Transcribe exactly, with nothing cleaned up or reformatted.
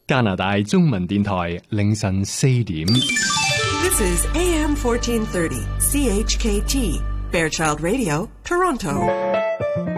加拿大中文電台凌晨四點。 This is A M fourteen thirty, C H K T, Fairchild Radio, Toronto.